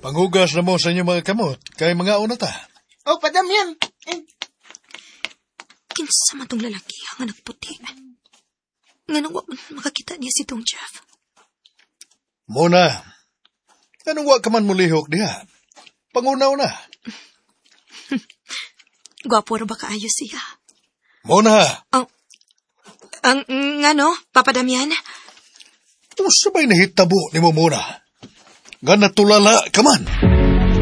Panghugas na mo sa inyo mga kamot, kay mga una ta. O, padamyan. Kinsa man tong lalaki nga nagputi. Nga nang wa man makakita niya si tong Jeff. Muna, anong wa ka man mulihok diha? Pangunaw na. Gwapo ra ba kaayo siya? Muna, Ang nga no, Papa Damian? sabay nahitabo ni mo muna. Nga natulala ka man.